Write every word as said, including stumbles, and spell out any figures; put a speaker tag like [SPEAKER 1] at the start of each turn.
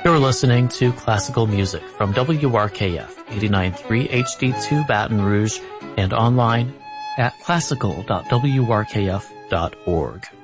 [SPEAKER 1] You're listening to classical music from W R K F eighty-nine point three H D two Baton Rouge and online at classical dot w r k f dot org.